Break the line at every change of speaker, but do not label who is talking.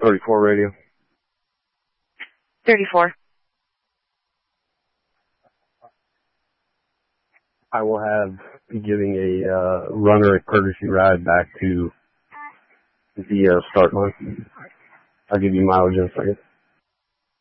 34 radio.
34.
I will have giving a runner a courtesy ride back to the start line. I'll give you mileage in a second.